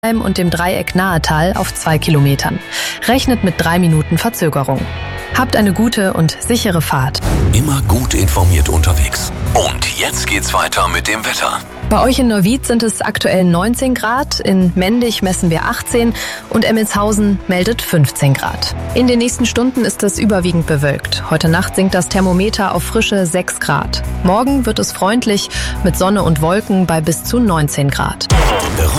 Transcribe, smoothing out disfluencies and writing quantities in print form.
und dem Dreieck Nahetal auf 2 Kilometern. Rechnet mit 3 Minuten Verzögerung. Habt eine gute und sichere Fahrt. Immer gut informiert unterwegs. Und jetzt geht's weiter mit dem Wetter. Bei euch in Neuwied sind es aktuell 19 Grad, in Mendig messen wir 18 und Emmelshausen meldet 15 Grad. In den nächsten Stunden ist es überwiegend bewölkt. Heute Nacht sinkt das Thermometer auf frische 6 Grad. Morgen wird es freundlich mit Sonne und Wolken bei bis zu 19 Grad.